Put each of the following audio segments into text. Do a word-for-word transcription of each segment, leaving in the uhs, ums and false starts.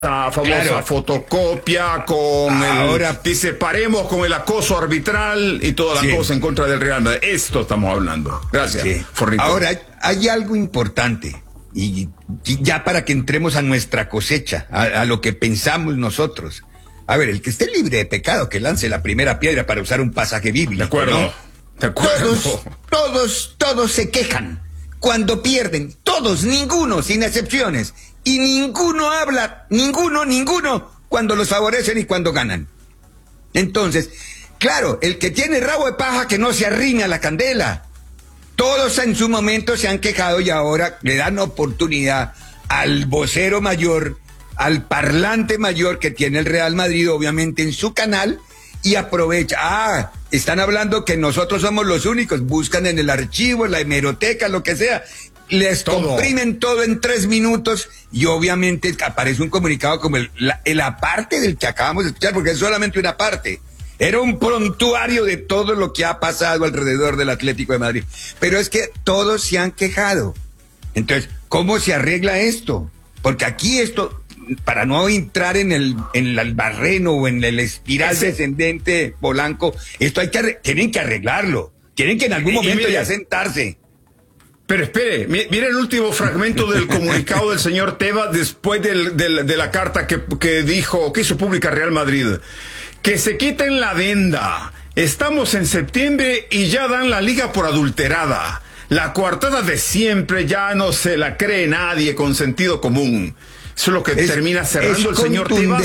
La famosa claro. fotocopia con ahora el, dice paremos con el acoso arbitral y toda la sí. cosa en contra del Real Madrid. Esto estamos hablando. Gracias. Sí. Ahora hay algo importante y, y ya para que entremos a nuestra cosecha, a, a lo que pensamos nosotros. A ver, el que esté libre de pecado que lance la primera piedra, para usar un pasaje bíblico. De acuerdo. ¿No? De acuerdo. Todos, todos, todos se quejan cuando pierden. Todos, ninguno, sin excepciones. Y ninguno habla, ninguno, ninguno, cuando los favorecen y cuando ganan. Entonces, claro, el que tiene rabo de paja que no se arrime a la candela. Todos en su momento se han quejado y ahora le dan oportunidad al vocero mayor, al parlante mayor que tiene el Real Madrid, obviamente en su canal, y aprovecha. Ah, están hablando que nosotros somos los únicos, buscan en el archivo, en la hemeroteca, lo que sea. Les todo. comprimen todo en tres minutos y obviamente aparece un comunicado como el, la, la parte del que acabamos de escuchar, porque es solamente una parte. Era un prontuario de todo lo que ha pasado alrededor del Atlético de Madrid. Pero es que todos se han quejado. Entonces, ¿cómo se arregla esto? Porque aquí esto, para no entrar en el, en el barreno o en el espiral Ese. descendente Polanco, esto hay que, tienen que arreglarlo. Tienen que en algún momento ya sentarse. Pero espere, mire el último fragmento del comunicado del señor Tebas después del, del, de la carta que, que dijo, que hizo pública Real Madrid. Que se quiten la venda. Estamos en septiembre y ya dan la liga por adulterada. La coartada de siempre ya no se la cree nadie con sentido común. Eso es lo que es, termina cerrando el señor Tebas.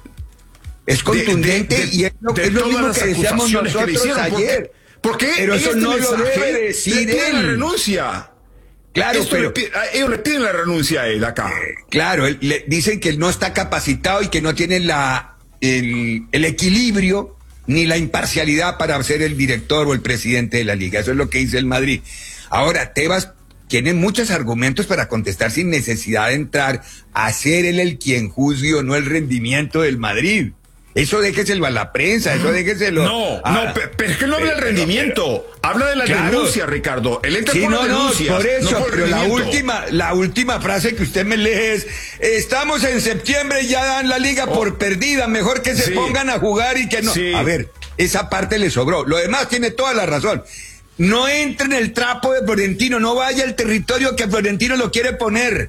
Es contundente de, de, y es lo, de es lo mismo que decíamos nosotros que hicieron, ayer. ¿Por qué? Pero eso este no lo debe decir él. La renuncia. Claro, Esto pero le pide, ellos le piden la renuncia a él acá. Eh, claro, él, le dicen que él no está capacitado y que no tiene la el, el equilibrio ni la imparcialidad para ser el director o el presidente de la liga. Eso es lo que dice el Madrid. Ahora, Tebas tiene muchos argumentos para contestar sin necesidad de entrar a ser él el quien juzgue o no el rendimiento del Madrid. Eso déjeselo a la prensa, eso déjeselo. No, a, no, pero es que no habla del rendimiento, pero, habla de la claro, denuncia, Ricardo. El entra sí, por no, la denuncia, no, por eso, no por pero la última, la última frase que usted me lee es: estamos en septiembre y ya dan la liga oh. por perdida, mejor que se sí. pongan a jugar y que no. Sí. A ver, esa parte le sobró. Lo demás tiene toda la razón. No entre en el trapo de Florentino, no vaya al territorio que Florentino lo quiere poner.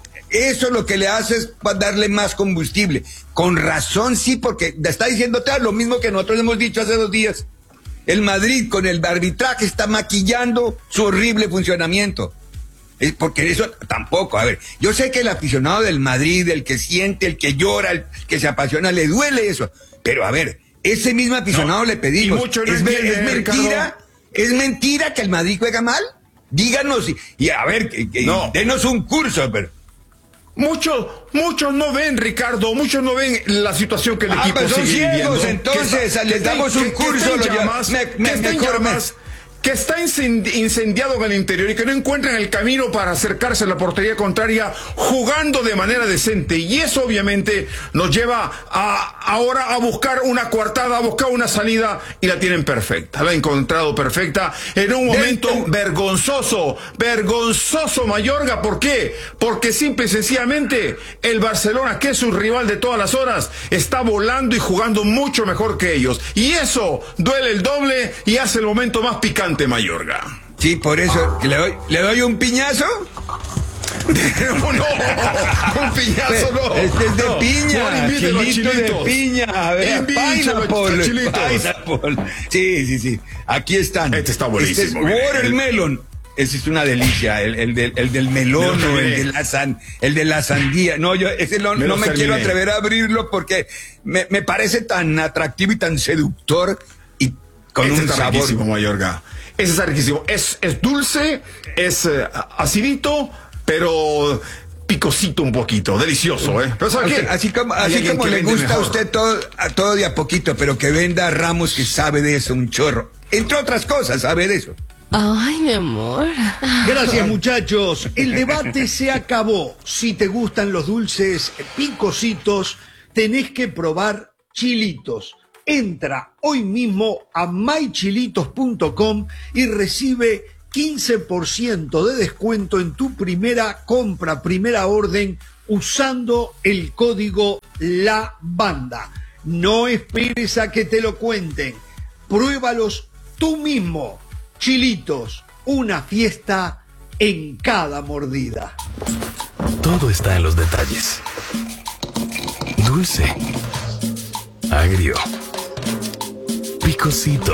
Eso lo que le hace es darle más combustible. Con razón, sí, porque está diciéndote lo mismo que nosotros hemos dicho hace dos días. El Madrid con el arbitraje está maquillando su horrible funcionamiento. Es porque eso tampoco, a ver, yo sé que el aficionado del Madrid, el que siente, el que llora, el que se apasiona, le duele eso. Pero a ver, ese mismo aficionado no, le pedimos, mucho no ¿es, entiende, ¿es mentira? Ricardo. ¿Es mentira que el Madrid juega mal? Díganos y, y a ver, que, que, no. denos un curso, pero... Muchos, muchos no ven, Ricardo, muchos no ven la situación que el ah, equipo pues son sigue ciegos, viviendo. entonces que, les damos que, un curso, que, lo llamas, me, me, que mejor llamas, que está incendiado en el interior y que no encuentran el camino para acercarse a la portería contraria jugando de manera decente. Y eso obviamente nos lleva a ahora a buscar una coartada, a buscar una salida, y la tienen perfecta. La han encontrado perfecta en un momento Dentro. vergonzoso, vergonzoso Mayorga. ¿Por qué? Porque simple y sencillamente el Barcelona, que es su rival de todas las horas, está volando y jugando mucho mejor que ellos. Y eso duele el doble y hace el momento más picante, Mayorga. Sí, por eso, ¿le doy, ¿le doy un piñazo? no, no, un piñazo no. Este es de no. piña, No, chilito de piña, a ver, pineapple, pineapple. Sí, sí, sí, aquí están. Este está buenísimo. Este es watermelon. Ese es una delicia, el, el, del, el del melón o el de la san, el de la sandía. No, yo ese no me, no me quiero atrever a abrirlo porque me, me parece tan atractivo y tan seductor y con ese un está sabor. Riquísimo, Mayorga. Ese está riquísimo. Es, es dulce, es uh, acidito, pero picosito un poquito, delicioso, ¿eh? Pero ¿sabe qué? Así como, así como le gusta mejor. a usted todo, a todo de a poquito, pero que venda a Ramos, que sabe de eso, un chorro. Entre otras cosas, sabe de eso. Ay, mi amor. Gracias, muchachos. El debate se acabó. Si te gustan los dulces picositos, tenés que probar Chilitos. Entra hoy mismo a my chilitos punto com y recibe quince por ciento de descuento en tu primera compra, primera orden, usando el código La Banda. No esperes a que te lo cuenten. Pruébalos tú mismo. Chilitos, una fiesta en cada mordida. Todo está en los detalles. Dulce, agrio, picosito.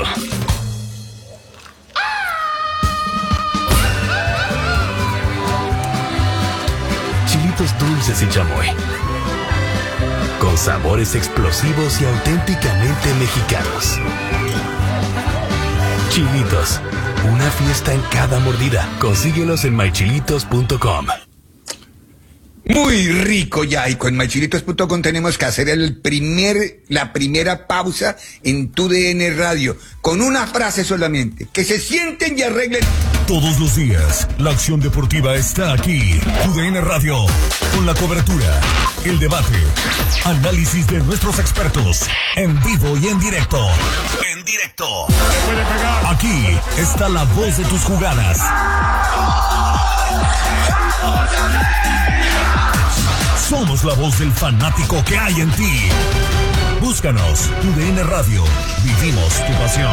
Chilitos dulces y chamoy, con sabores explosivos y auténticamente mexicanos. Chilitos, una fiesta en cada mordida. Consíguelos en my chilitos punto com. Muy rico ya, y con my chilitos punto com tenemos que hacer el primer, la primera pausa en tu D N Radio, con una frase solamente, que se sienten y arreglen. Todos los días, la acción deportiva está aquí. Tu D N Radio, con la cobertura, el debate, análisis de nuestros expertos, en vivo y en directo. En directo. Aquí está la voz de tus jugadas. Somos la voz del fanático que hay en ti. Búscanos, Tu D N Radio. Vivimos tu pasión.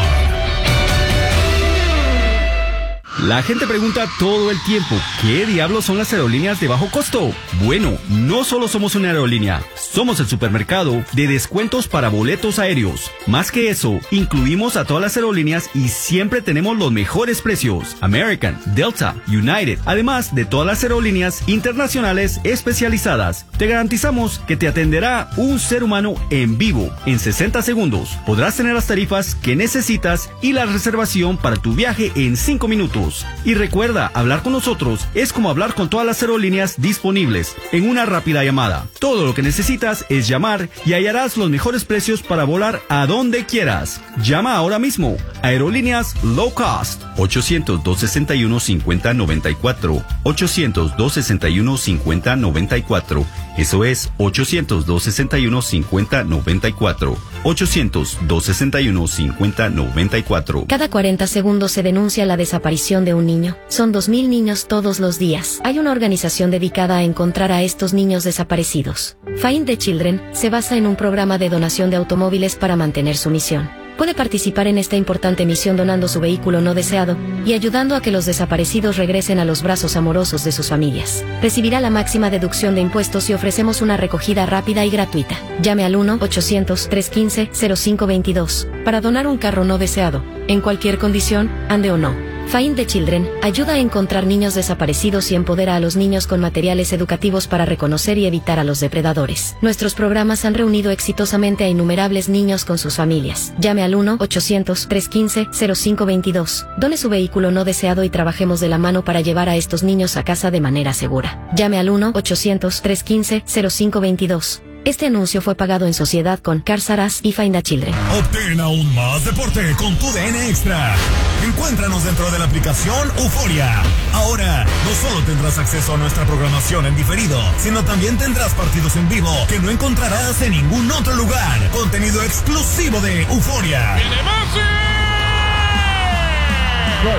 La gente pregunta todo el tiempo, ¿qué diablos son las aerolíneas de bajo costo? Bueno, no solo somos una aerolínea, somos el supermercado de descuentos para boletos aéreos. Más que eso, incluimos a todas las aerolíneas y siempre tenemos los mejores precios. American, Delta, United, además de todas las aerolíneas internacionales especializadas. Te garantizamos que te atenderá un ser humano en vivo en sesenta segundos. Podrás tener las tarifas que necesitas y la reservación para tu viaje en cinco minutos. Y recuerda, hablar con nosotros es como hablar con todas las aerolíneas disponibles en una rápida llamada. Todo lo que necesitas es llamar y hallarás los mejores precios para volar a donde quieras. Llama ahora mismo. Aerolíneas Low Cost. ochocientos, dos sesenta y uno, cincuenta noventa y cuatro. ochocientos, dos sesenta y uno, cincuenta noventa y cuatro. Eso es ochocientos, dos sesenta y uno, cincuenta noventa y cuatro. ochocientos, dos sesenta y uno, cincuenta noventa y cuatro. Cada cuarenta segundos se denuncia la desaparición de un niño. Son dos mil niños todos los días. Hay una organización dedicada a encontrar a estos niños desaparecidos. Find the Children se basa en un programa de donación de automóviles para mantener su misión. Puede participar en esta importante misión donando su vehículo no deseado y ayudando a que los desaparecidos regresen a los brazos amorosos de sus familias. Recibirá la máxima deducción de impuestos y ofrecemos una recogida rápida y gratuita. Llame al uno ochocientos, trescientos quince, cero cinco veintidós para donar un carro no deseado, en cualquier condición, ande o no. Find the Children ayuda a encontrar niños desaparecidos y empodera a los niños con materiales educativos para reconocer y evitar a los depredadores. Nuestros programas han reunido exitosamente a innumerables niños con sus familias. Llame al uno ochocientos, trescientos quince, cero cinco veintidós. Done su vehículo no deseado y trabajemos de la mano para llevar a estos niños a casa de manera segura. Llame al uno ochocientos, trescientos quince, cero cinco veintidós. Este anuncio fue pagado en sociedad con Cars R Us y Find the Children. Obtén aún más deporte con tu D N Extra. Encuéntranos dentro de la aplicación Euforia. Ahora, no solo tendrás acceso a nuestra programación en diferido, sino también tendrás partidos en vivo que no encontrarás en ningún otro lugar. Contenido exclusivo de Euforia. ¡Viene Messi! ¡Gol!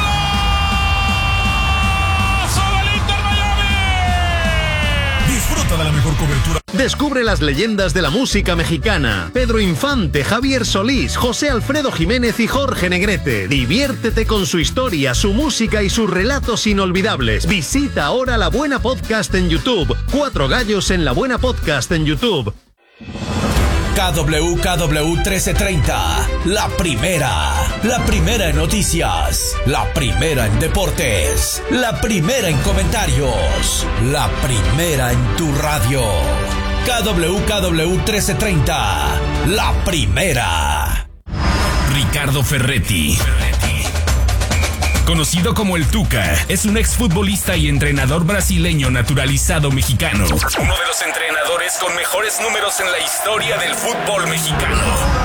Disfruta de la mejor cobertura. Descubre las leyendas de la música mexicana. Pedro Infante, Javier Solís, José Alfredo Jiménez y Jorge Negrete. Diviértete con su historia, su música y sus relatos inolvidables. Visita ahora La Buena Podcast en YouTube. Cuatro gallos en La Buena Podcast en YouTube. K W K W trece treinta, la primera, la primera en noticias, la primera en deportes, la primera en comentarios, la primera en tu radio. K W K W trece treinta, la primera. Ricardo Ferretti, conocido como el Tuca, es un exfutbolista y entrenador brasileño naturalizado mexicano. Uno de los entrenadores con mejores números en la historia del fútbol mexicano.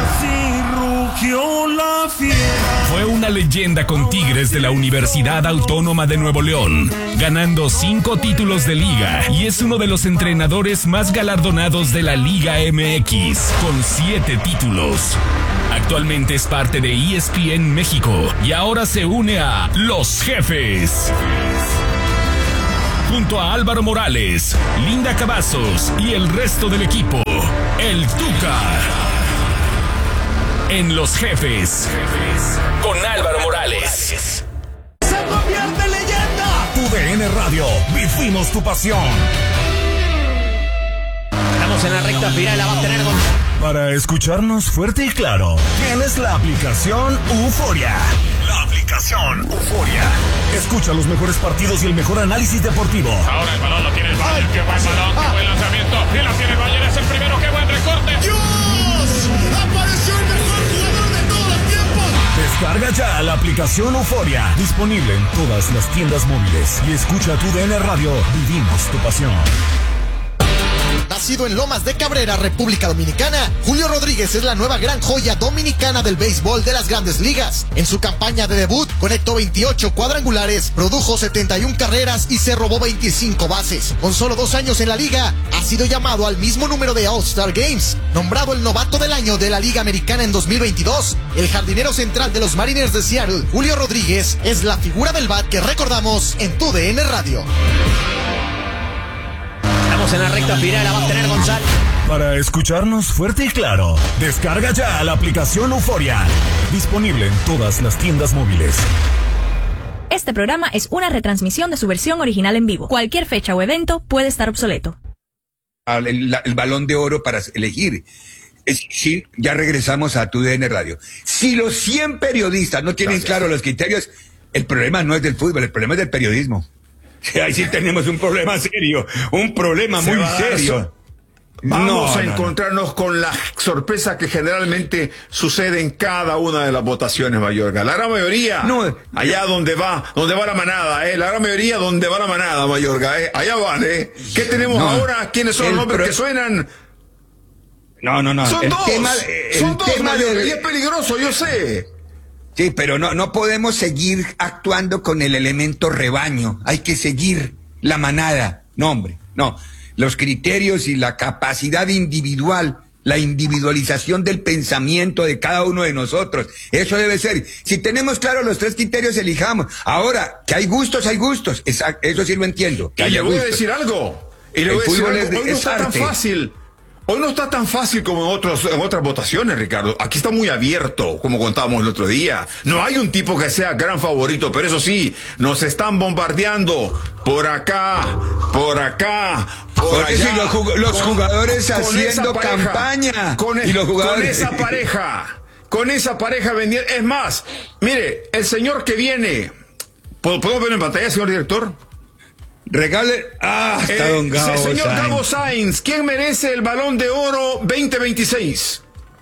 Fue una leyenda con Tigres de la Universidad Autónoma de Nuevo León, ganando cinco títulos de liga, y es uno de los entrenadores más galardonados de la Liga M X, con siete títulos. Actualmente es parte de E S P N México y ahora se une a Los Jefes. junto a Álvaro Morales, Linda Cavazos y el resto del equipo. El Tuca. En Los Jefes. Con Álvaro Morales. ¡Se convierte en leyenda! Tu D N Radio, vivimos tu pasión. Estamos en la recta final, la va a tener con... Para escucharnos fuerte y claro, tienes la aplicación Euforia. La aplicación Euforia. Escucha los mejores partidos y el mejor análisis deportivo. Ahora el balón lo tiene el Bayern. Qué buen balón, qué buen lanzamiento. Y la tiene el Bayern, es el primero, qué buen recorte. ¡Dios! ¡Apareció el mejor jugador de todos los tiempos! Descarga ya la aplicación Euforia. Disponible en todas las tiendas móviles. Y escucha tu D N Radio. Vivimos tu pasión. Nacido en Lomas de Cabrera, República Dominicana, Julio Rodríguez es la nueva gran joya dominicana del béisbol de las Grandes Ligas. En su campaña de debut, conectó veintiocho cuadrangulares, produjo setenta y una carreras y se robó veinticinco bases. Con solo dos años en la liga, ha sido llamado al mismo número de All-Star Games. Nombrado el novato del año de la Liga Americana en dos mil veintidós, el jardinero central de los Mariners de Seattle, Julio Rodríguez, es la figura del bat que recordamos en Tu D N Radio. Estamos en la recta final, la va a tener Gonzalo. Para escucharnos fuerte y claro, descarga ya la aplicación Euforia. Disponible en todas las tiendas móviles. Este programa es una retransmisión de su versión original en vivo. Cualquier fecha o evento puede estar obsoleto. El, el, el balón de oro para elegir. Es, sí, ya regresamos a Tu D N Radio. Si los cien periodistas no tienen Gracias. claro los criterios, el problema no es del fútbol, el problema es del periodismo. Ahí sí tenemos un problema serio, un problema muy serio. Vamos no, a no, encontrarnos no. con la sorpresa que generalmente sucede en cada una de las votaciones, Mayorga. La gran mayoría, no, allá yo... donde va, donde va la manada, eh, la gran mayoría donde va la manada, Mayorga, eh, allá van, eh. ¿Qué tenemos no, ahora? ¿Quiénes son los nombres pro... que suenan? No, no, no. Son el dos, tema, son el dos, tema Mayorga, del... y es peligroso, yo sé. Sí, pero no, no podemos seguir actuando con el elemento rebaño. Hay que seguir la manada. No, hombre, no. Los criterios y la capacidad individual, la individualización del pensamiento de cada uno de nosotros. Eso debe ser. Si tenemos claro los tres criterios, elijamos. Ahora, que hay gustos, hay gustos. Esa, eso sí lo entiendo. Que y le voy gustos. a decir algo. Y le voy a decir algo. Es, Hoy no es está arte. tan fácil. Hoy no está tan fácil como en, otros, en otras votaciones, Ricardo. Aquí está muy abierto, como contábamos el otro día. No hay un tipo que sea gran favorito, pero eso sí, nos están bombardeando por acá, por acá, por Porque allá. Si los, jug los con, jugadores con haciendo pareja, campaña. Con, y los jugadores... con esa pareja, con esa pareja vendiendo. Es más, mire, el señor que viene, ¿podemos ver en pantalla, señor director? Regale. Ah, está eh, don Gabo señor Sainz. Gabo Sainz, ¿quién merece el Balón de Oro veinte veintiséis?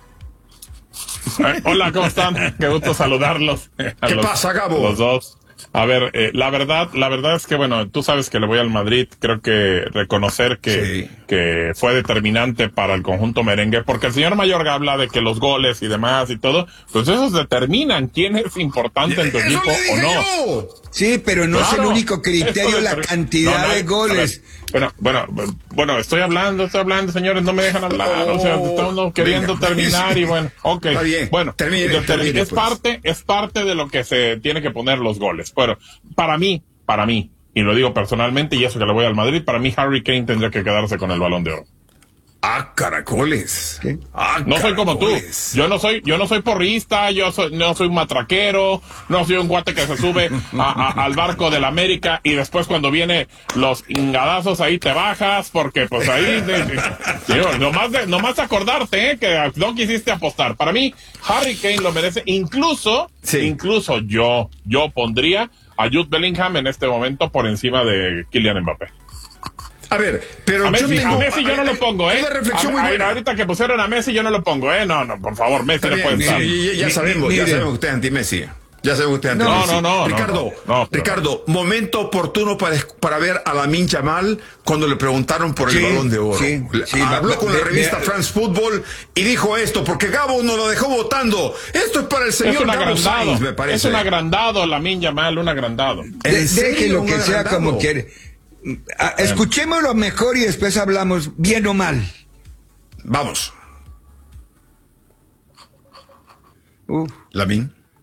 Eh, hola, ¿cómo están? Qué gusto saludarlos. ¿Qué los, pasa, Gabo? Los dos. A ver, eh, la verdad, la verdad es que, bueno, tú sabes que le voy al Madrid. Creo que reconocer que, sí. que fue determinante para el conjunto merengue, porque el señor Mayorga habla de que los goles y demás y todo, pues esos determinan quién es importante en tu Eso equipo o no. Yo. Sí, pero no claro, es el único criterio la cantidad no, no, de goles. Bueno, bueno, bueno, estoy hablando, estoy hablando, señores, no me dejan hablar, oh, o sea, estamos queriendo venga, terminar y bueno, ok, bien, bueno, termine, termine, es pues. parte, es parte de lo que se tiene que poner los goles. Bueno, para mí, para mí, y lo digo personalmente, y eso que le voy al Madrid, para mí Harry Kane tendría que quedarse con el Balón de Oro. Ah, caracoles. ¿Qué? Ah, no caracoles. Soy como tú. Yo no soy, yo no soy porrista, yo soy, no soy un matraquero, no soy un guate que se sube a, a, al barco de la América y después cuando viene los ingadazos ahí te bajas porque pues ahí, de, de, digo, nomás de, nomás acordarte, eh, que no quisiste apostar. Para mí, Harry Kane lo merece, incluso, sí. incluso yo, yo pondría a Jude Bellingham en este momento por encima de Kylian Mbappé. A ver, pero a Messi, yo tengo, a Messi yo no lo pongo, ¿eh? Reflexión a, muy a, ahorita que pusieron a Messi yo no lo pongo, ¿eh? No, no, por favor, Messi no puede estar. Ya, ya sabemos, ya sabemos que usted es anti-Messi. Ya sabemos que usted es anti-Messi. No, no, no. Ricardo, no, no, Ricardo, no. momento oportuno para, para ver a Lamine Yamal cuando le preguntaron por el sí, Balón de Oro. Sí, sí, Habló va, con la revista de, France Football y dijo esto, porque Gabo nos lo dejó votando. Esto es para el señor es un Gabo Sainz, me parece. Es un agrandado, Lamine Yamal, un agrandado. De, deje lo que sea como quiere. Escuchémoslo mejor y después hablamos bien o mal. Vamos. Uh, Lamine.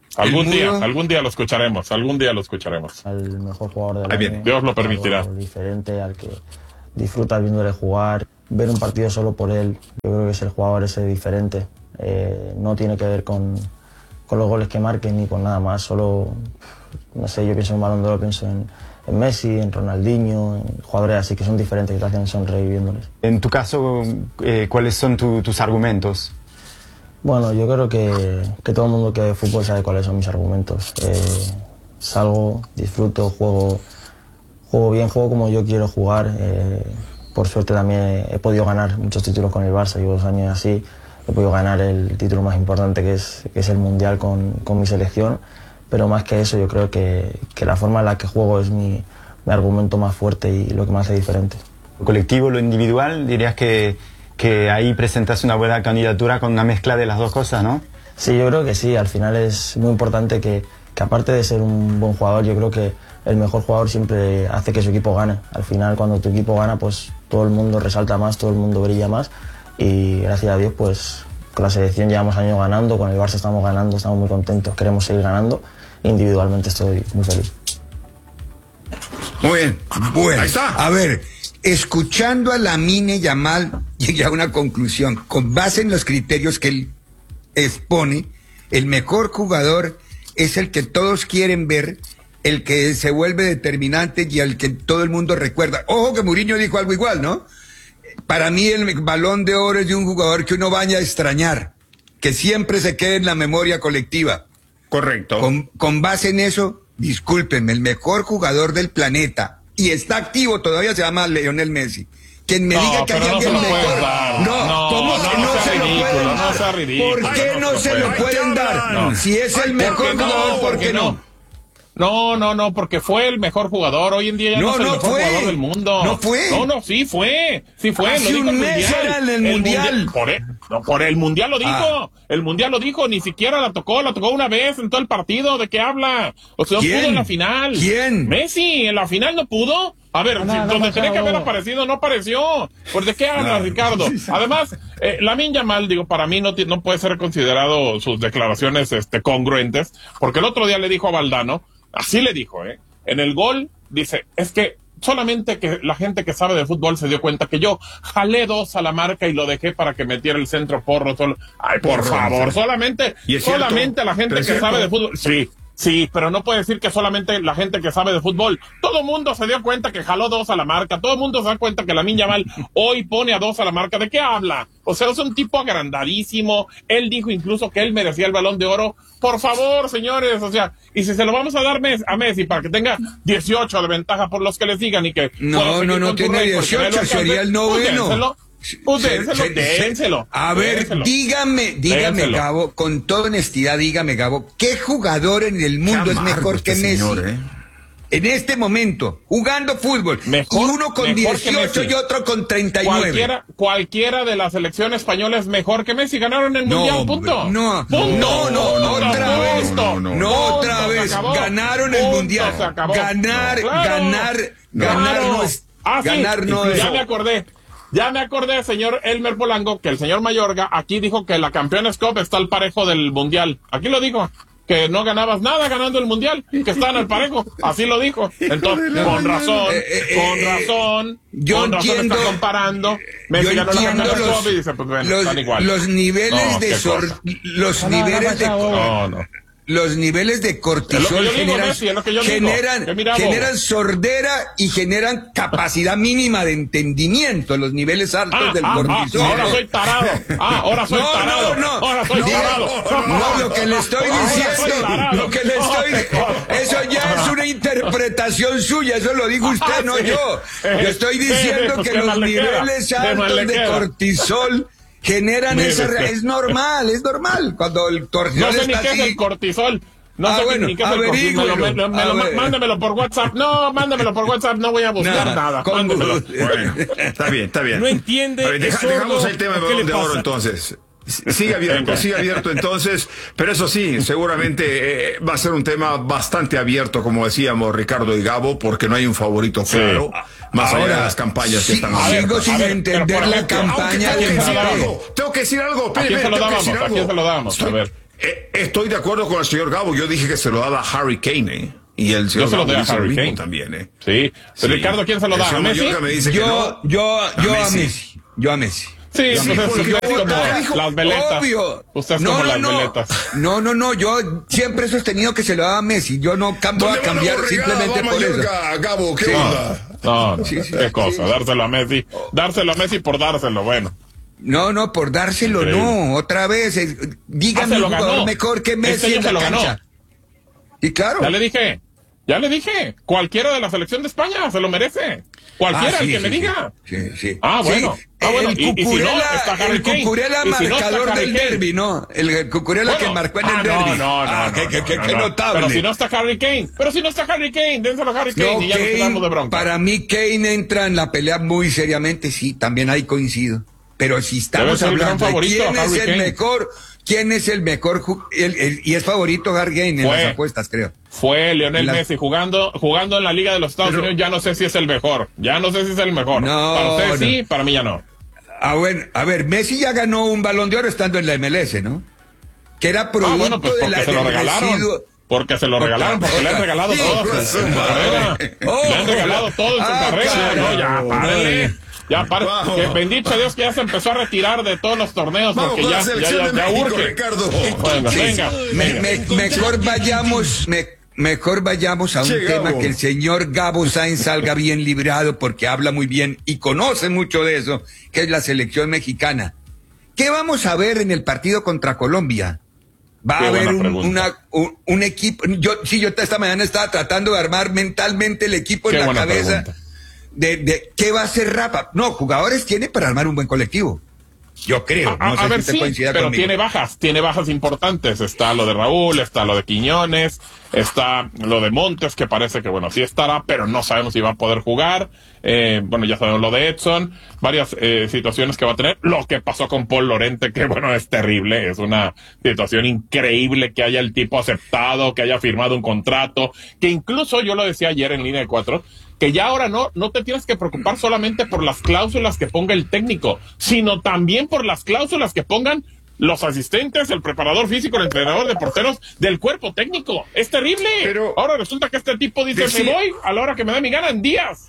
Algún día, algún día lo escucharemos, algún día lo escucharemos. Al mejor jugador del Ahí año. viene, Dios lo permitirá. Diferente, al que disfruta viéndole jugar, ver un partido solo por él. Yo creo que es el jugador ese diferente. Eh, no tiene que ver con, con los goles que marquen ni con nada más. Solo, no sé, yo pienso en Balón de Oro, pienso en, en Messi, en Ronaldinho, en jugadores así que son diferentes, que te hacen sonreír viéndoles. En tu caso, eh, ¿cuáles son tu, tus argumentos? Bueno, yo creo que, que todo el mundo que ve fútbol sabe cuáles son mis argumentos. Eh, salgo, disfruto, juego, juego bien, juego como yo quiero jugar. Eh, por suerte también he, he podido ganar muchos títulos con el Barça, llevo dos años así. He podido ganar el título más importante que es, que es el Mundial con, con mi selección. Pero más que eso, yo creo que, que la forma en la que juego es mi, mi argumento más fuerte y lo que me hace diferente. Lo colectivo, lo individual, dirías que... que ahí presentas una buena candidatura con una mezcla de las dos cosas, ¿no? Sí, yo creo que sí. Al final es muy importante que, que aparte de ser un buen jugador, yo creo que el mejor jugador siempre hace que su equipo gane. Al final, cuando tu equipo gana, pues todo el mundo resalta más, todo el mundo brilla más. Y gracias a Dios, pues con la selección llevamos años ganando, con el Barça estamos ganando, estamos muy contentos, queremos seguir ganando. Individualmente estoy muy feliz. Muy bien. Bueno, ahí está. A ver, escuchando a Lamine Yamal, llegué a una conclusión. Con base en los criterios que él expone, el mejor jugador es el que todos quieren ver, el que se vuelve determinante y al que todo el mundo recuerda. Ojo que Mourinho dijo algo igual, ¿no? Para mí el Balón de Oro es de un jugador que uno vaya a extrañar, que siempre se quede en la memoria colectiva. Correcto. Con, con base en eso, discúlpenme, el mejor jugador del planeta, y está activo todavía, se llama Lionel Messi. Quien me no, diga que hay no alguien mejor. Dar. No, no, ¿cómo no, que no, no se ridículo, lo pueden dar? No sea ridículo, ¿Por qué no, no se puede. lo pueden dar? No. Si es el Ay, mejor no, jugador, ¿por qué no? no? No, no, no, porque fue el mejor jugador. Hoy en día ya no, No, es el no mejor fue. jugador del mundo. No fue. No, no, sí fue. Sí fue. Hace lo dijo un el mes mundial. era en el mundial. Por el, no, por el mundial lo dijo. Ah. El mundial lo dijo. Ni siquiera la tocó. La tocó una vez en todo el partido. ¿De qué habla? O sea, no ¿Quién? pudo en la final. ¿Quién? Messi, en la final no pudo. A ver, No, si, no, donde no, tenía no, que haber no. aparecido, no apareció. ¿Por de qué habla, No. Ricardo? Además, eh, Lamine Yamal, digo, para mí no, ti- no puede ser considerado sus declaraciones este, congruentes, porque el otro día le dijo a Valdano, así le dijo, ¿eh? En el gol, dice, es que solamente que la gente que sabe de fútbol se dio cuenta que yo jalé dos a la marca y lo dejé para que metiera el centro Porro solo. Ay, por Porro, favor, sí. solamente, ¿Y es cierto? solamente la gente ¿Pero es que cierto? sabe de fútbol. Sí. Sí, pero no puede decir que solamente la gente que sabe de fútbol. Todo mundo se dio cuenta que jaló dos a la marca. Todo mundo se da cuenta que Lamine Yamal hoy pone a dos a la marca. ¿De qué habla? O sea, es un tipo agrandadísimo. Él dijo incluso que él merecía el Balón de Oro. Por favor, señores, o sea, y si se lo vamos a dar mes- a Messi para que tenga dieciocho de ventaja por los que les digan y que... No, pueda seguir no, no con su tiene rey porque dieciocho, no le alcance, sería el pues noveno. dénselo. Pues dénselo, Se- se- dénselo. A ver, dénselo. dígame, dígame, Dénselo. Gabo, con toda honestidad, dígame, Gabo, ¿qué jugador en el mundo Qué es amargo mejor este que Messi? señor, ¿eh? En este momento, jugando fútbol, Mejor- y uno con mejor que dieciocho Messi. y otro con treinta y nueve. Cualquiera, cualquiera de la selección española es mejor que Messi. Ganaron el No, mundial, punto. no, Punto. no, no, Punto, otra vez, punto. no, Punto, otra se vez, acabó. ganaron el Punto, mundial. se acabó. Ganar, No, claro. ganar, ganar Claro. no es, Ah, sí. ganar no es. Ya me acordé. Ya me acordé, señor Elmer Polanco, que el señor Mayorga aquí dijo que la Campeones Cup está al parejo del mundial. Aquí lo dijo. Que no ganabas nada ganando el mundial, que estaban al parejo, así lo dijo. Entonces, con razón, Eh, eh, con eh, razón, yo con razón entiendo- está comparando. Messi Yo ganó la entiendo Campeones los, Cup y dice, pues bueno, los, están igual. los niveles No, de qué sor, cosa. los No, no, niveles no, de no, No, no. los niveles de Es lo cortisol que yo digo, generan, Messi, es lo que yo digo. generan, Que mira, generan bobo. sordera y generan capacidad mínima de entendimiento, los niveles altos Ah, del ah, cortisol. ah, ahora soy tarado. Ah, ahora soy No, tarado. no, no. Ahora soy No, tarado. No, lo que le estoy Ahora soy diciendo, tarado. lo que le estoy, eso ya es una interpretación suya, eso lo digo usted, Ah, no sí. yo. Yo estoy Sí, diciendo pues que qué los mal le queda. niveles Qué mal altos le de queda. cortisol generan Mire esa, usted. es normal, es normal, cuando el cortisol No sé ni está qué es así. el cortisol. No Ah, sé bueno, ni qué es el cortisol. Me lo- averígüelo. me lo- me lo- A ver. Mándamelo por WhatsApp. No, mándamelo por WhatsApp. No voy a buscar Nada, nada. con Mándamelo. gusto. Bueno, está bien, está bien. No entiende, A ver, deja- es sordo, dejamos el tema del ¿o qué Balón le de Oro pasa? entonces. Sigue abierto, Venga. sigue abierto entonces, pero eso sí, seguramente eh, va a ser un tema bastante abierto, como decíamos Ricardo y Gabo, porque no hay un favorito claro, más allá Ahora, de las campañas que sí, están sigo abiertas. sin a ver, entender pero por la ejemplo, campaña Tengo de que decir Mbappé. algo, tengo que decir algo, ¿A quién espérame, se lo tengo que dábamos? decir ¿A algo. quién se lo dábamos? A Estoy- ver. Eh, estoy de acuerdo con el señor Gabo. Yo dije que se lo daba a Harry Kane, ¿eh? Y el señor Yo se lo Gabo doy a dice lo Harry mismo Kane también, ¿eh? Sí. Pero Sí. Ricardo, ¿quién se lo El da? ¿A señor Messi? Mallorca me dice que Yo, no. yo, yo a Messi. Messi. Yo a Messi. Sí, Sí, pues es, porque es yo- como dijo- las veletas. Obvio. Usted es no, como no, las no. veletas. No, no, no. Yo siempre he sostenido que se lo daba a Messi. Yo no cam- voy a ¿Dónde va la cambiar borregada? simplemente Va por eso. Mallorca, Gabo, ¿qué Sí. onda? No, no, Sí, sí, qué sí, cosa, sí. dárselo a Messi. Dárselo a Messi por dárselo, bueno. No, no, por dárselo, Increíble. no. Otra vez, eh, dígame Ah, se lo un jugador ganó. mejor que Messi Este ya en se la lo ganó. cancha. Y claro. Ya le dije, ya le dije, cualquiera de la selección de España se lo merece. Cualquiera, Ah, sí, el que sí, me sí. diga. Sí, sí. Ah, bueno. Sí, Ah, bueno. El Y- y si no, Cucurella, está Harry el Kane. Cucurella Y si no, está marcador Harry del Kane. derbi, ¿no? El Cucurella que Bueno, marcó en ah, el derbi. No, no, no. Ah, no, qué, no, qué, no, qué, no, qué no. notable. Pero si no está Harry Kane. Pero si no está Harry Kane, dénselo a Harry Kane No, y ya nos quedamos de Kane, bronca. para mí Kane entra en la pelea muy seriamente, sí, también ahí coincido. Pero si Debe estamos ser el gran hablando de favorito, quién es Harry el Kane. mejor, quién es el mejor, ju- el- el- y es favorito Harry Kane en Fue. las apuestas, creo. Fue Lionel La- Messi jugando jugando en la Liga de los Estados Pero- Unidos. Ya no sé si es el mejor. Ya no sé si es el mejor. No, para usted no. sí, para mí ya no. Ah, bueno, a ver, Messi ya ganó un Balón de Oro estando en la M L S, ¿no? Que era producto Ah, bueno, pues de porque la, se lo del regalaron. residuo. Porque se lo Otra, regalaron, porque le han otra. regalado Sí, todo pues, en su carrera. Le han regalado todo en su Ah, carrera. claro. No, ya, párenle. Ya, pare- Vamos. que bendito Dios que ya se empezó a retirar de todos los torneos Vamos porque con ya, la ya, selección ya, de ya México, urge. Ricardo. Bueno, Sí, venga. me- venga. me- mejor vayamos, me- mejor vayamos a un Che, tema Gabo. que el señor Gabo Sainz salga bien librado porque habla muy bien y conoce mucho de eso, que es la selección mexicana. ¿Qué vamos a ver en el partido contra Colombia? Va Qué a haber buena un, pregunta. una, un, un equipo. Yo sí, yo esta mañana estaba tratando de armar mentalmente el equipo Qué en la buena cabeza pregunta. de, de qué va a hacer Rafa. No, jugadores tiene para armar un buen colectivo. Yo creo. A, no sé a si ver, usted sí, coincida pero conmigo. tiene bajas, tiene bajas importantes. Está lo de Raúl, está lo de Quiñones, está lo de Montes, que parece que, bueno, sí estará, pero no sabemos si va a poder jugar. Eh, bueno, ya sabemos lo de Edson, varias eh, situaciones que va a tener. Lo que pasó con Paul Lorente, que, bueno, es terrible, es una situación increíble que haya el tipo aceptado, que haya firmado un contrato, que incluso yo lo decía ayer en línea de cuatro, que ya ahora no, no te tienes que preocupar solamente por las cláusulas que ponga el técnico, sino también por las cláusulas que pongan los asistentes, el preparador físico, el entrenador de porteros del cuerpo técnico. Es terrible. Pero- ahora resulta que este tipo dice, Decía- me voy a la hora que me da mi gana en días.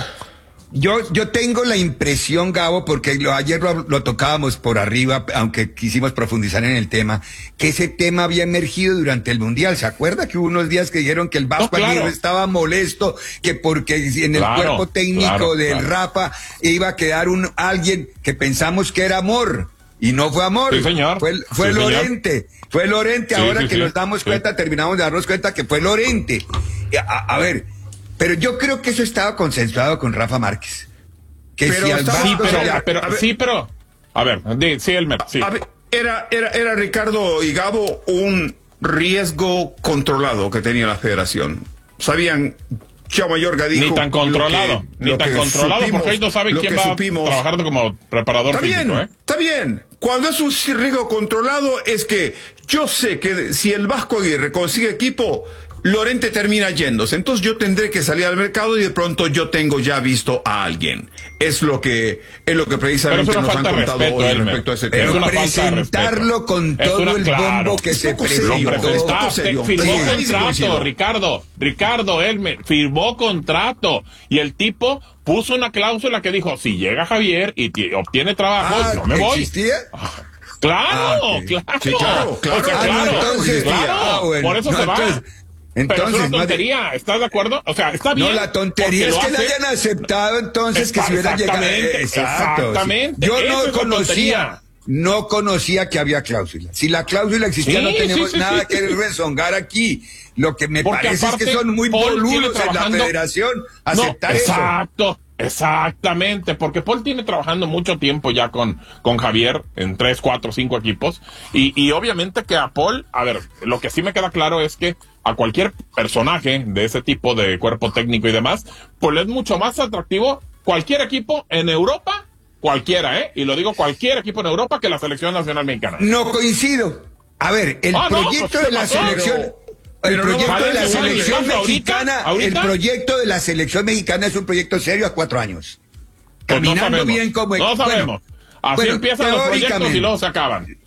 Yo, yo tengo la impresión, Gabo, porque lo, ayer lo, lo tocábamos por arriba, aunque quisimos profundizar en el tema, que ese tema había emergido durante el Mundial. ¿Se acuerda que hubo unos días que dijeron que el Vasco No, claro. Aguirre estaba molesto, que porque en el Claro, cuerpo técnico claro, del claro. Rafa iba a quedar un alguien que pensamos que era Amor? Y no fue Amor, Sí, señor. fue, fue Sí, señor. Lorente, fue Lorente, Sí, ahora sí, que sí. nos damos Sí. cuenta, terminamos de darnos cuenta que fue Lorente. A, a ver, pero yo creo que eso estaba consensuado con Rafa Márquez. Que Pero si al está- Sí, Vasco pero, se le- pero, a ver. sí, pero, a ver, di- sí, Elmer, sí. A ver, era, era, era Ricardo y Gabo un riesgo controlado que tenía la federación. Sabían, Chao Mayorga dijo... Ni tan controlado, lo que- ni lo tan que controlado, supimos- porque ellos no saben lo quién que va supimos. trabajando como preparador Está físico, bien, ¿eh? está bien. Cuando es un riesgo controlado es que yo sé que si el Vasco Aguirre consigue equipo, Lorente termina yéndose. Entonces yo tendré que salir al mercado y de pronto yo tengo ya visto a alguien. Es lo que es lo que precisamente Pero es una nos han falta de contado respeto, hoy Elmer. respecto a ese Es tema. Pero una falta de presentarlo respeto. con Es todo una- el claro. bombo que Es se poco presentó. serio, Lo presentaste, poco serio. firmó Sí, ahí sí contrato, coincido. Ricardo, Ricardo Elmer, firmó contrato y el tipo puso una cláusula que dijo, si llega Javier y ti- obtiene trabajo, Ah, yo me voy. ¿existía? Claro, Ah, ok. claro. Sí, claro, claro. O sea, Ah, no, claro, entonces- claro. ah, bueno. Por eso No, se va. entonces- Pero es entonces, una más de- tontería, ¿estás de acuerdo? O sea, está bien. No, la tontería es porque que lo le hace- hayan aceptado entonces que Exact- si hubiera llegado. exactamente, Exacto. exactamente. Yo Esa no es la conocía, tontería. no conocía que había cláusula. Si la cláusula existía, Sí, no tenemos sí, sí, nada sí. que rezongar aquí. Lo que me Porque parece es aparte, que son muy Paul tiene boludos en la trabajando- federación No, aceptar eso. exacto, exactamente, porque Paul tiene trabajando mucho tiempo ya con, con Javier en tres, cuatro, cinco equipos y, y obviamente que a Paul, a ver, lo que sí me queda claro es que a cualquier personaje de ese tipo de cuerpo técnico y demás, pues le es mucho más atractivo cualquier equipo en Europa, cualquiera, ¿eh? Y lo digo cualquier equipo en Europa que la selección nacional mexicana. No coincido. A ver, el Ah, no, proyecto pues, de la ¿qué pasó? selección. Pero- El pero no proyecto de la parece, selección ¿ahorita? mexicana, ¿Ahorita? el proyecto de la selección mexicana es un proyecto serio a cuatro años. Pues no Caminando sabemos, bien como no bueno, sabemos. Así bueno, empiezan los proyectos teóricamente. y luego se acaban.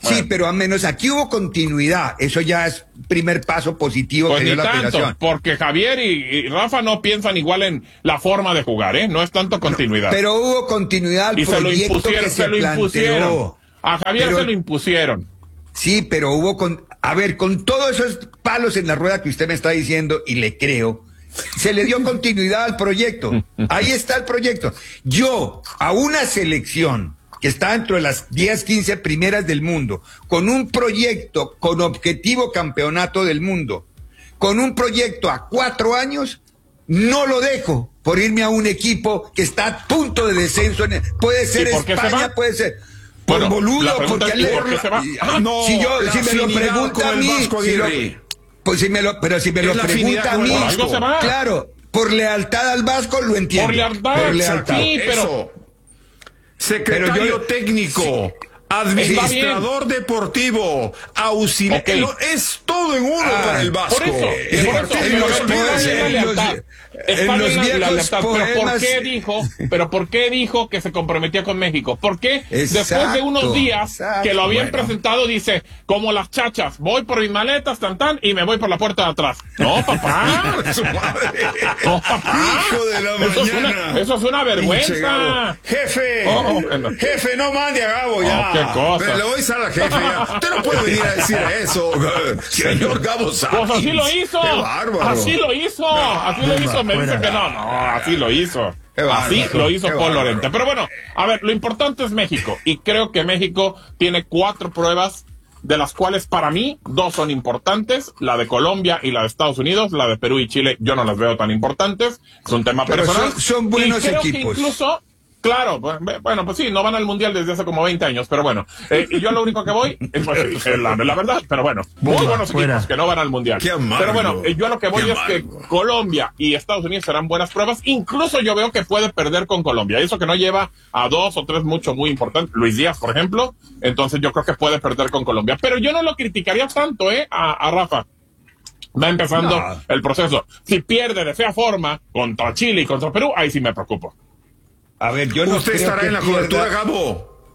Sí, bueno. Pero al menos aquí hubo continuidad. Eso ya es primer paso positivo pues que dio ni la tanto, federación. Porque Javier y, y Rafa no piensan igual en la forma de jugar, ¿eh? No es tanto continuidad. No, pero hubo continuidad al y proyecto se lo impusieron, que se, se lo planteó. impusieron. A Javier pero, se lo impusieron. Sí, pero hubo con, a ver, con todos esos palos en la rueda que usted me está diciendo, y le creo, se le dio continuidad al proyecto. Ahí está el proyecto. Yo, a una selección que está dentro de las diez, quince primeras del mundo, con un proyecto con objetivo campeonato del mundo, con un proyecto a cuatro años, no lo dejo por irme a un equipo que está a punto de descenso. En el, puede ser España, puede ser... Por bueno, boludo, porque es, ¿por qué se va? Ah, no, si yo, si me lo pregunta a mí, si lo, pues si me lo, pero si me es lo pregunta a mí, claro, por lealtad al Vasco lo entiendo. Por lealtad, por lealtad. Sí, pero... Eso. Secretario pero yo, técnico, sí, administrador deportivo, auxiliar, okay. Es todo en uno ah, para el Vasco. Por eso, el por eso, en los, en los viejos la lealtad, poemas... pero ¿por qué dijo? Pero ¿por qué dijo que se comprometía con México? ¿Por qué exacto, después de unos días exacto, que lo habían bueno. presentado dice, como las chachas, voy por mis maletas, tan tan, y me voy por la puerta de atrás? No, papá. No, papá. Hijo de la eso mañana. Es una, eso es una vergüenza. Jefe, oh, oh, jefe, no mande a Gabo ya. Oh, qué cosa. Pero le voy a decir a la jefe ya. Usted no puede venir a decir eso, señor Gabo Sáenz. Pues así lo hizo. Qué bárbaro. Así lo hizo. Así lo hizo. Me dice que no, no, así lo hizo. Así lo hizo Paul Lorente. Pero bueno, a ver, lo importante es México. Y creo que México tiene cuatro pruebas, de las cuales para mí dos son importantes. La de Colombia y la de Estados Unidos. La de Perú y Chile yo no las veo tan importantes. Es un tema pero personal. Son, son buenos y creo equipos. Que incluso... Claro, bueno, pues sí, no van al Mundial desde hace como veinte años, pero bueno, eh, y yo lo único que voy es pues, la, la verdad, pero bueno, muy Buena, buenos fuera. equipos que no van al Mundial. Qué amargo, pero bueno, eh, yo lo que voy es amargo. que Colombia y Estados Unidos serán buenas pruebas, incluso yo veo que puede perder con Colombia, eso que no lleva a dos o tres mucho muy importantes, Luis Díaz, por ejemplo, entonces yo creo que puede perder con Colombia, pero yo no lo criticaría tanto, eh, a, a Rafa. Va empezando no. el proceso. Si pierde de fea forma contra Chile y contra Perú, ahí sí me preocupo. A ver, yo no ¿Usted estará en la pierda... cobertura, Gabo?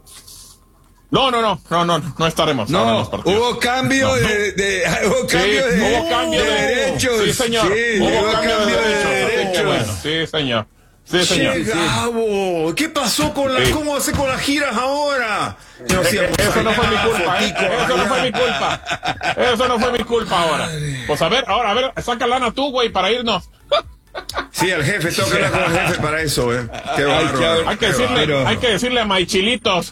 No, no, no, no, no, no estaremos. No, hubo cambio no, no. de, de, hubo cambio sí, de, hubo cambio de, de derechos. Sí, señor. Sí, hubo, hubo cambio, cambio de, de derechos. derechos. Bueno, sí, señor. Sí, señor. Che, Gabo, ¿qué pasó con la, sí. cómo hace con las giras ahora? No, sí, eh, eso no fue mi culpa, eh. Eso no fue mi culpa. Eso no fue mi culpa ahora. Pues a ver, ahora, a ver, saca lana tú, güey, para irnos. Sí, el jefe, toca hablar con el jefe para eso, eh. Qué bárbaro. Hay que decirle, pero... hay que decirle a Maichilitos.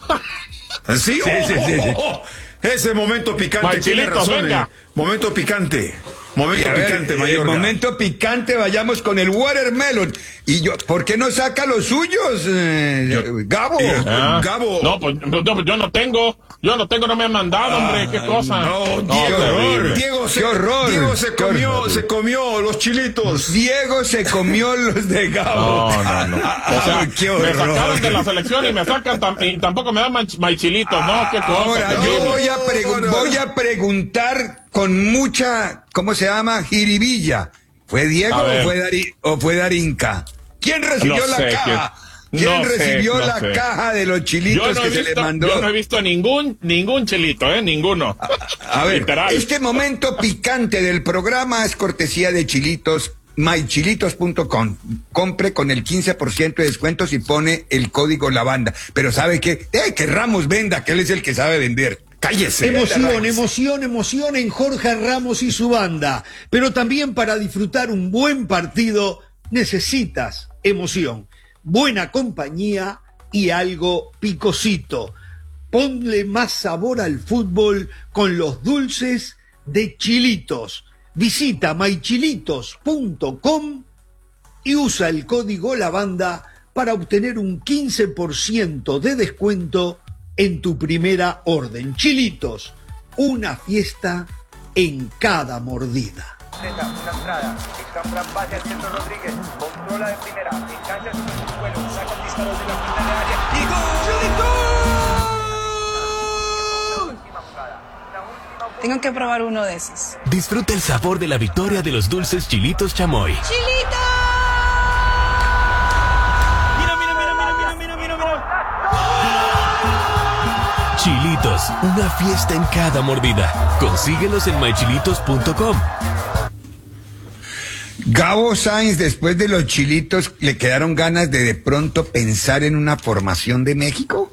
¿Sí? Sí, sí, sí, sí. Oh, oh. Ese momento picante tiene razón, venga. Eh. Momento picante. Momento ver, picante, mayor. Momento picante, vayamos con el watermelon. Y yo, ¿por qué no saca los suyos, eh, yo, Gabo? Ah, Gabo. No, pues yo, yo no tengo, yo no tengo, no me han mandado, ah, hombre, qué cosa. No, no qué horror. Diego se, qué horror. Diego se comió, se comió los chilitos. Diego se comió los de Gabo. No, no, no. O sea, Ay, qué horror. Me sacaron de la selección y me sacan tam, y tampoco me dan maichilitos, ¿no? Qué cosa. Ahora, yo voy a, pregu- voy a preguntar con mucha, ¿cómo se llama? Jiribilla. ¿Fue Diego o fue, Dari, o fue Darinka? ¿Quién recibió no la sé, caja? ¿quién, ¿Quién no recibió sé, no la sé. caja de los chilitos no que visto, se le mandó? Yo no he visto ningún, ningún chilito, ¿eh? Ninguno. A, a ver, Literal. Este momento picante del programa es cortesía de Chilitos, my chilitos punto com. Compre con el quince por ciento de descuento si pone el código Lavanda. Pero ¿sabe qué? Eh, que Ramos venda, que él es el que sabe vender. Cállese. Emoción, emoción, emoción en Jorge Ramos y su banda. Pero también para disfrutar un buen partido necesitas emoción, buena compañía y algo picosito. Ponle más sabor al fútbol con los dulces de Chilitos. Visita my chilitos punto com y usa el código Lavanda para obtener un quince por ciento de descuento en tu primera orden. Chilitos, una fiesta en cada mordida. Una entrada, Iscambra pase al centro Rodríguez, controla de primera, engancha sobre su suelo, saca el disparo de la final de área y ¡gol! ¡Chilitos! Tengo que probar uno de esos. Disfruta el sabor de la victoria de los dulces Chilitos Chamoy. ¡Chilitos! Chilitos Chilitos, una fiesta en cada mordida. Consíguelos en my chilitos punto com. Gabo Sainz, después de los chilitos, ¿le quedaron ganas de de pronto pensar en una formación de México?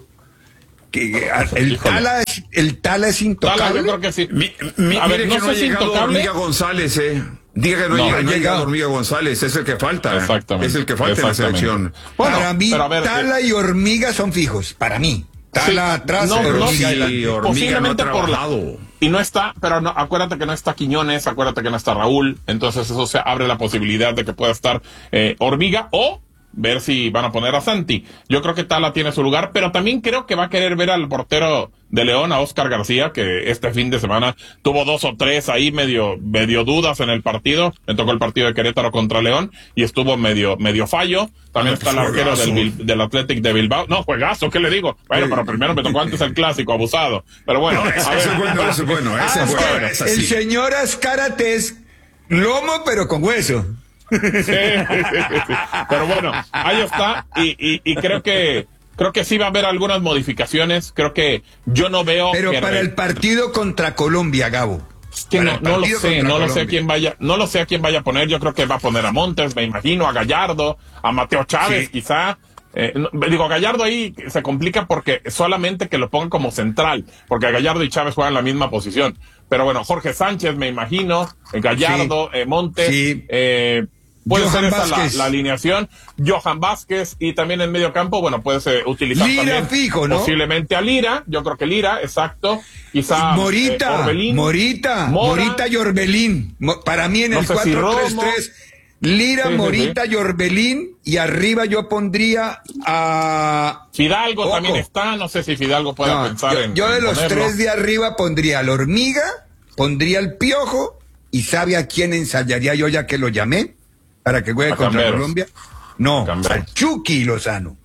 Que el Tala es, el Tala es intocable. Tala, yo creo que sí. Mi, mi, a ver, mire no que no ha sé si llegado intocable. Hormiga González, eh. Diga que no, No, llega, ha no ha llegado llegado. Hormiga González, es el que falta. Exactamente. Es el que falta en la Exactamente. selección. Bueno, para mí, pero a ver, Tala y Hormiga son fijos, para mí. Tala Sí. atrás, No, Hormiga no, sí, adelante. Hormiga no ha posiblemente por la- trabajado. Y no está, pero no, acuérdate que no está Quiñones, acuérdate que no está Raúl, entonces eso se abre la posibilidad de que pueda estar eh, Hormiga o ver si van a poner a Santi. Yo creo que Tala tiene su lugar, pero también creo que va a querer ver al portero de León, a Oscar García, que este fin de semana tuvo dos o tres ahí medio, medio dudas en el partido. Le tocó el partido de Querétaro contra León y estuvo medio, medio fallo. También Ah, está el pues, arquero del, juegazo. Bil- del Athletic de Bilbao. No, juegazo, ¿qué le digo? Bueno, pero primero me tocó antes el clásico, abusado. Pero bueno, No, ese- a ver. ese es bueno, ese es bueno, ese es bueno, Ah, ese el sí. señor Azcárate es lomo, pero con hueso. Sí, sí, sí, sí. Pero bueno, ahí está. Y, y, y creo que creo que sí va a haber algunas modificaciones. Creo que yo no veo. Pero que para re- el partido contra Colombia, Gabo. que para no, el no lo partido sé, contra no lo sé Colombia. quién vaya, no lo sé a quién vaya a poner. Yo creo que va a poner a Montes, me imagino, a Gallardo, a Mateo Chávez, Sí. quizá. Eh, no, digo, Gallardo ahí se complica porque solamente que lo pongan como central, porque Gallardo y Chávez juegan la misma posición. Pero bueno, Jorge Sánchez, me imagino, eh, Gallardo, Sí. eh, Montes, Sí. eh, puede Johan ser esa la, Vázquez. la alineación. Johan Vázquez y también en medio campo, bueno, puede ser utilizar Lira también fijo, ¿no? posiblemente a Lira. Yo creo que Lira, exacto. Quizá Morita, eh, Orbelín, Morita, Mora. Morita y Orbelín. Mo- Para mí en No el sé si cuatro tres Romo. tres, Lira, Sí, sí, Morita y Orbelín, y arriba yo pondría a... Fidalgo Ojo. también está, no sé si Fidalgo pueda No, pensar yo, en yo de en los ponerlo. tres de arriba pondría al Hormiga, pondría al Piojo, y ¿sabe a quién ensayaría yo ya que lo llamé? Para que juegue A contra Camberos. Colombia. No, Camberos. al Chucky Lozano.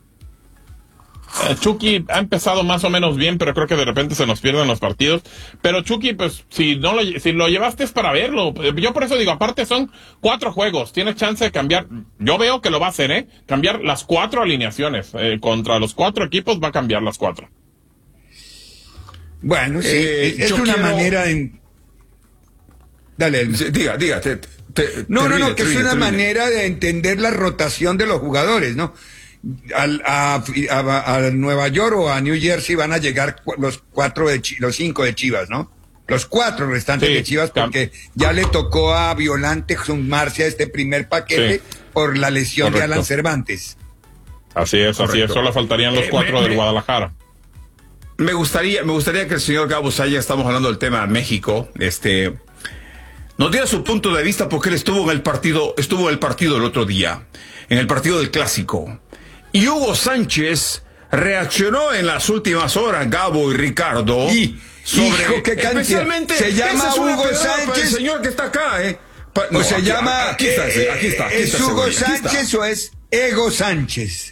Eh, Chucky ha empezado más o menos bien, pero creo que de repente se nos pierden los partidos. Pero Chucky, pues, si no lo, si lo llevaste es para verlo. Yo por eso digo, aparte son cuatro juegos, tienes chance de cambiar. Yo veo que lo va a hacer, ¿eh? Cambiar las cuatro alineaciones. Eh, contra los cuatro equipos va a cambiar las cuatro. Bueno, sí, Eh, es, es yo una quiero- manera en... Dale, Elmer. Sí, Diga, diga. te- te- No, no, termine, no, que es termine, una termine. manera de entender la rotación de los jugadores, ¿no? Al, a, a- a Nueva York o a New Jersey van a llegar cu- los cuatro de Chi- los cinco de Chivas, ¿no? Los cuatro restantes Sí, de Chivas, porque ya le tocó a Violante sumarse a este primer paquete Sí. por la lesión de Correcto. Alan Cervantes. Así es, así es. Correcto. Solo faltarían los Eh, cuatro me- del me- Guadalajara. Me gustaría, me gustaría que el señor Gabo Saya, estamos hablando del tema México, este, nos diera su punto de vista porque él estuvo en el partido, estuvo en el partido el otro día, en el partido del Clásico. Y Hugo Sánchez reaccionó en las últimas horas, Gabo y Ricardo, Y, hijo, qué cantidad. especialmente, Se llama esa es una Hugo pedrada para Sánchez. el señor que está acá, eh. Pa- O no, se aquí- llama... aquí está, eh, aquí está, aquí ¿Es está, Hugo Cebolla, aquí está. Sánchez o es Ego Sánchez?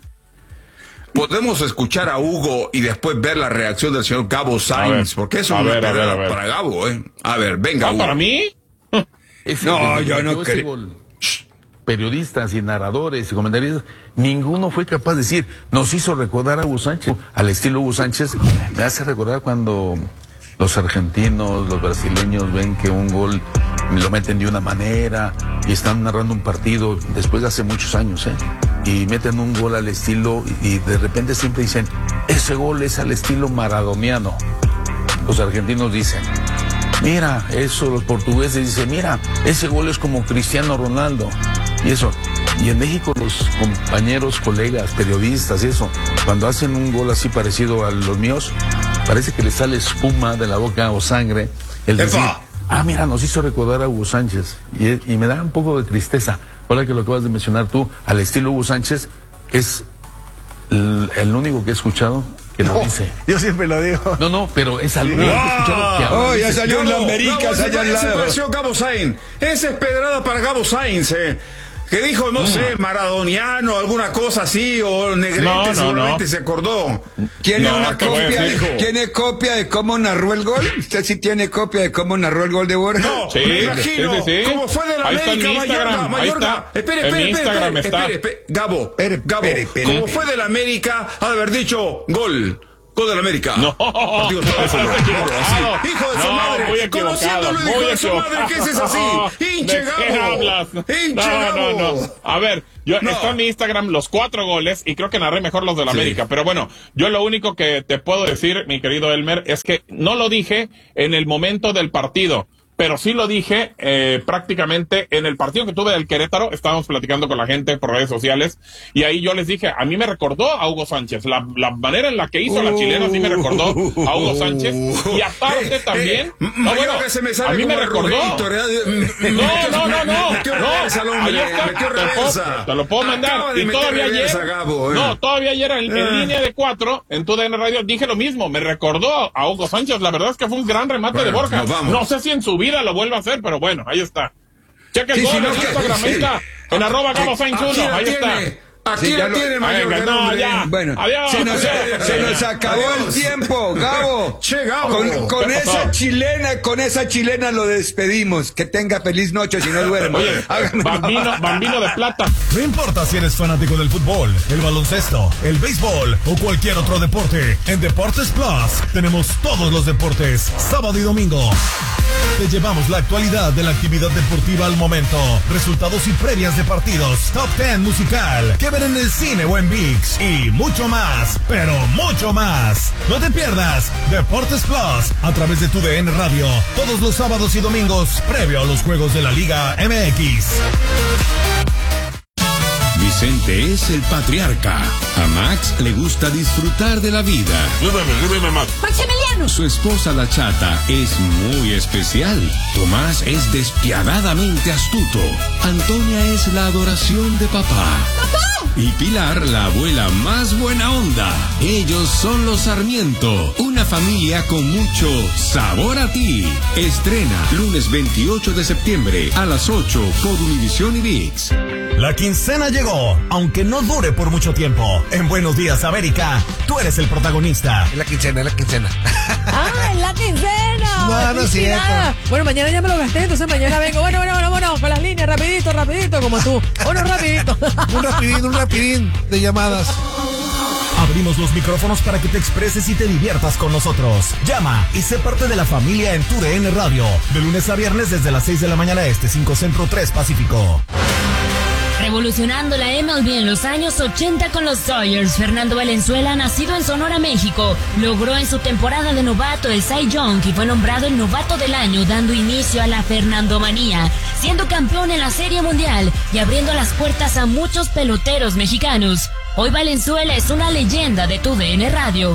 Podemos escuchar a Hugo y después ver la reacción del señor Gabo Sainz, ver, porque es a una ver, a ver, pedrada a ver. para Gabo, ¿eh? A ver, venga, Ah, Hugo. para mí. Ese No, gol, yo no ese creo. gol, periodistas y narradores y comentaristas, ninguno fue capaz de decir, nos hizo recordar a Hugo Sánchez, al estilo Hugo Sánchez, me hace recordar cuando los argentinos, los brasileños ven que un gol lo meten de una manera y están narrando un partido después de hace muchos años, ¿eh? Y meten un gol al estilo y de repente siempre dicen, ese gol es al estilo maradoniano. Los argentinos dicen, mira, eso, los portugueses dicen, mira, ese gol es como Cristiano Ronaldo. Y eso. Y en México los compañeros, colegas, periodistas y eso, cuando hacen un gol así parecido a los míos, parece que les sale espuma de la boca o sangre. El decir, ah, mira, nos hizo recordar a Hugo Sánchez. Y, y me da un poco de tristeza. Ahora que lo acabas de mencionar tú, al estilo Hugo Sánchez, es el, el único que he escuchado que lo dice. Yo siempre lo digo. No, no, pero es algo que he escuchado que ahora Oh, ya dice. salió en la Gabo, Américas Gabo, ese allá al ese lado. pareció Gabo Sainz. Esa es pedrada para Gabo Sainz, eh. Que dijo, no sé, maradoniano, alguna cosa así, o Negrete No, no, seguramente no. se acordó. ¿Tiene No, una te voy a copia? decir. ¿Tiene copia de cómo narró el gol? ¿Usted sí tiene copia de cómo narró el gol de Borja? No, Sí, me imagino, sí, sí, sí. como fue de la Ahí está en América, mi Mallorca, Instagram, ahí Mallorca. está. Espere, En espere, mi espere, Instagram espere, está. espere, espere. Gabo, Espere, Gabo, espere, espere. como fue de la América, ha de haber dicho gol. con el América. No, Partidos para estás fútbol. equivocado. Así. Hijo de su No, madre. muy equivocado, Conociéndolo, muy hijo de su equivocado. madre, ¿qué es eso así? Hinche ¿De qué Gabo. hablas? Hinche No, Gabo. no, no. A ver, yo No. está en mi Instagram los cuatro goles y creo que narré mejor los del Sí. América. Pero bueno, yo lo único que te puedo decir, mi querido Elmer, es que no lo dije en el momento del partido. Pero sí lo dije eh, prácticamente en el partido que tuve del Querétaro. Estábamos platicando con la gente por redes sociales y ahí yo les dije, a mí me recordó a Hugo Sánchez. La, la manera en la que hizo la chilena sí me recordó a Hugo Sánchez. Y aparte Eh, también... eh, no, mayor bueno, que se me a sale mí me como recordó... Rubito, ¿verdad? No, no, no, no. Metió no, reversa al hombre, ahí está, metió te, lo reversa. puedo, te lo puedo mandar. Acaba de Y meter todavía ayer... reversa, Gabo, eh. No, todavía ayer en, en Eh. línea de cuatro, en tu D N Radio, dije lo mismo. Me recordó a Hugo Sánchez. La verdad es que fue un gran remate Bueno, de Borja. nos vamos. No sé si en su vida lo vuelva a hacer, pero bueno, ahí está. Checa el Sí, gol sí, en no, que- Instagram, sí. ahí está. En arroba Gabo Sainz Aquí uno, la ahí está. tiene. Aquí Sí, la ya lo- tiene, mayor Venga, que no, nombre. ya. Bueno, Adiós. se nos, se nos acabó Adiós. el tiempo, Gabo. Che, Gabo. Con, con ¿Qué pasó? esa chilena, con esa chilena lo despedimos. Que tenga feliz noche si no duerme. Oye, Háganme- bambino, bambino de plata. No importa si eres fanático del fútbol, el baloncesto, el béisbol o cualquier otro deporte, en Deportes Plus tenemos todos los deportes, sábado y domingo. Te llevamos la actualidad de la actividad deportiva al momento, resultados y previas de partidos, top diez musical, que ver en el cine o en ViX y mucho más, pero mucho más. No te pierdas Deportes Plus a través de tu D N Radio, todos los sábados y domingos, previo a los juegos de la Liga M X. Vicente es el patriarca. A Max le gusta disfrutar de la vida. Maximiliano. Su esposa la chata es muy especial. Tomás es despiadadamente astuto. Antonia es la adoración de papá. Y Pilar, la abuela más buena onda. Ellos son los Sarmiento, una familia con mucho sabor a ti. Estrena lunes veintiocho de septiembre a las ocho por Univisión y ViX. La quincena llegó, aunque no dure por mucho tiempo. En Buenos Días, América, tú eres el protagonista. Es la quincena, es la quincena. ¡Ah, en la quincena! No, no es ¡Felicidad! cierto. Bueno, mañana ya me lo gasté, entonces mañana vengo. Bueno, bueno, bueno, bueno, con las líneas, rapidito, rapidito, como tú. Bueno, rapidito. Un rapidín, un rapidín de llamadas. Abrimos los micrófonos para que te expreses y te diviertas con nosotros. Llama y sé parte de la familia en tu D N Radio. De lunes a viernes desde las seis de la mañana este, cinco Centro, tres Pacífico. Revolucionando la M L B en los años ochenta con los Dodgers, Fernando Valenzuela, nacido en Sonora, México, logró en su temporada de novato el Cy Young y fue nombrado el novato del año, dando inicio a la Fernandomanía, siendo campeón en la Serie Mundial y abriendo las puertas a muchos peloteros mexicanos. Hoy Valenzuela es una leyenda de tu D N Radio.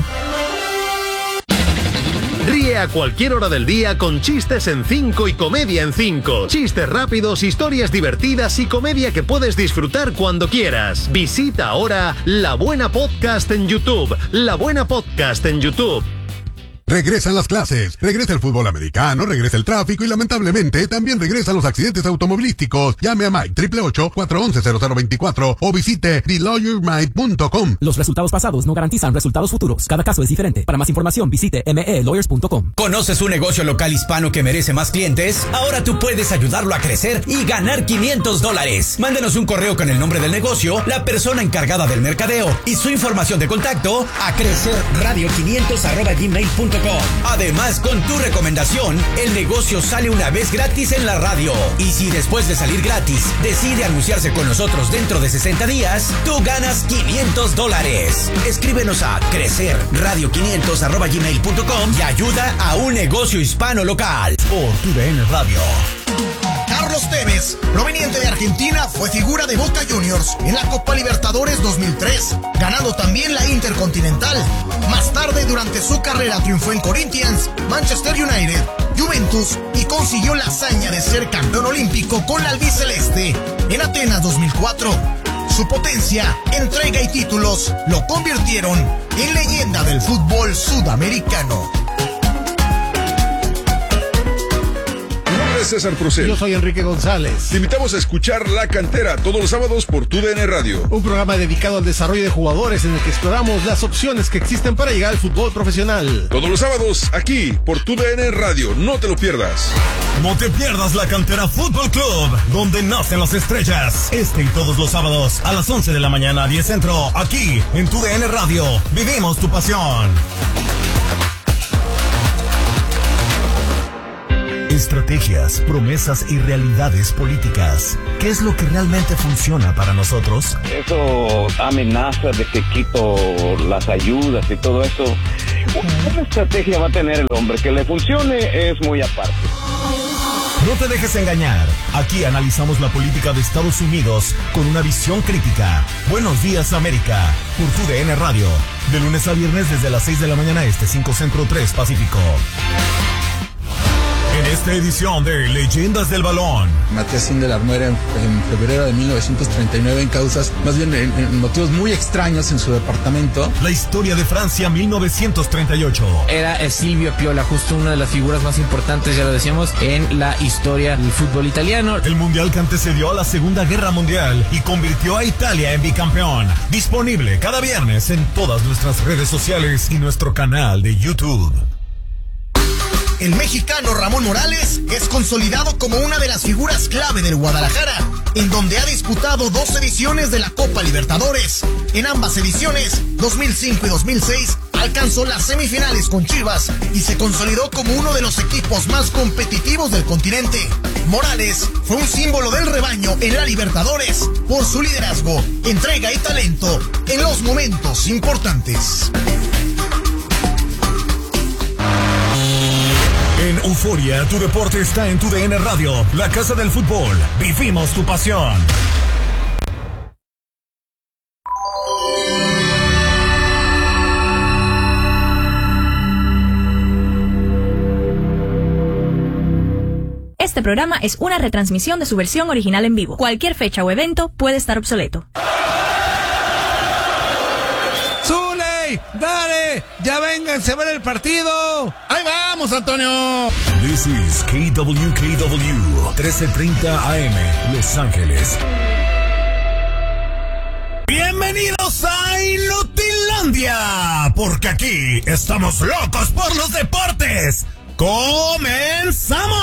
Ríe a cualquier hora del día con chistes en cinco y comedia en cinco. Chistes rápidos, historias divertidas y comedia que puedes disfrutar cuando quieras. Visita ahora La Buena Podcast en YouTube. La Buena Podcast en YouTube. Regresan las clases, regresa el fútbol americano, regresa el tráfico y lamentablemente también regresan los accidentes automovilísticos. Llame a Mike ocho ocho ocho, cuatro uno cero, cero cero veinticuatro o visite the lawyer mike punto com. Los resultados pasados no garantizan resultados futuros. Cada caso es diferente. Para más información visite m e lawyers punto com. ¿Conoces un negocio local hispano que merece más clientes? Ahora tú puedes ayudarlo a crecer y ganar quinientos dólares. Mándenos un correo con el nombre del negocio, la persona encargada del mercadeo y su información de contacto a crecerradio quinientos arroba gmail punto com. Además, con tu recomendación, el negocio sale una vez gratis en la radio. Y si después de salir gratis decide anunciarse con nosotros dentro de sesenta días, tú ganas quinientos dólares. Escríbenos a crecerradio quinientos arroba gmail punto com y ayuda a un negocio hispano local. Por tu D N Radio. Carlos Tevez, proveniente de Argentina, fue figura de Boca Juniors en la Copa Libertadores dos mil tres, ganando también la Intercontinental. Más tarde, durante su carrera, triunfó en Corinthians, Manchester United, Juventus y consiguió la hazaña de ser campeón olímpico con la albiceleste en Atenas dos mil cuatro. Su potencia, entrega y títulos lo convirtieron en leyenda del fútbol sudamericano. César Procel. Yo soy Enrique González. Te invitamos a escuchar La Cantera todos los sábados por Tu D N Radio. Un programa dedicado al desarrollo de jugadores en el que exploramos las opciones que existen para llegar al fútbol profesional. Todos los sábados aquí por Tu D N Radio. No te lo pierdas. No te pierdas La Cantera Fútbol Club, donde nacen las estrellas. Este y todos los sábados a las once de la mañana, diez Centro, aquí en Tu D N Radio. Vivimos tu pasión. Estrategias, promesas y realidades políticas. ¿Qué es lo que realmente funciona para nosotros? Eso amenaza de que quito las ayudas y todo eso. ¿Qué estrategia va a tener el hombre? Que le funcione es muy aparte. No te dejes engañar. Aquí analizamos la política de Estados Unidos con una visión crítica. Buenos días, América, por Tu D N Radio. De lunes a viernes desde las seis de la mañana este, cinco Centro, tres Pacífico. En esta edición de Leyendas del Balón, Matías Sindelar muere en, en febrero de mil novecientos treinta y nueve en causas, más bien en, en motivos muy extraños en su departamento. La historia de Francia mil novecientos treinta y ocho. Era Silvio Piola, justo una de las figuras más importantes, ya lo decíamos, en la historia del fútbol italiano. El mundial que antecedió a la Segunda Guerra Mundial y convirtió a Italia en bicampeón. Disponible cada viernes en todas nuestras redes sociales y nuestro canal de YouTube. El mexicano Ramón Morales es consolidado como una de las figuras clave del Guadalajara, en donde ha disputado dos ediciones de la Copa Libertadores. En ambas ediciones, dos mil cinco y dos mil seis, alcanzó las semifinales con Chivas y se consolidó como uno de los equipos más competitivos del continente. Morales fue un símbolo del rebaño en la Libertadores por su liderazgo, entrega y talento en los momentos importantes. En Euforia, tu deporte está en Tu D N Radio, la casa del fútbol. Vivimos tu pasión. Este programa es una retransmisión de su versión original en vivo. Cualquier fecha o evento puede estar obsoleto. ¡Zule! ¡Dale! ¡Ya vénganse a ver el partido! ¡Ahí vamos, Antonio! This is K W K W, trece treinta A M, Los Ángeles. Bienvenidos a Inutilandia, porque aquí estamos locos por los deportes. ¡Comenzamos!